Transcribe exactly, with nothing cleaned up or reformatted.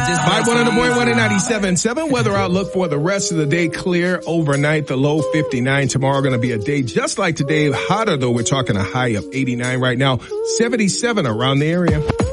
five one hundred point one and ninety-seven point seven. Weather outlook for the rest of the day, clear overnight. The low fifty-nine. Tomorrow going to be a day just like today. Hotter though. We're talking a high of eighty-nine right now. seventy-seven around the area.